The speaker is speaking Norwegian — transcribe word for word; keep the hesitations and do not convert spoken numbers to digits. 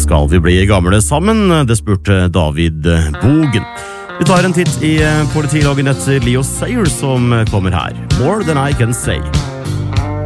Skal vi bli gamle sammen? Det spurte David Bogen. Vi tar en titt i politiloggen etter Leo Sayer som kommer her. More Than I Can Say.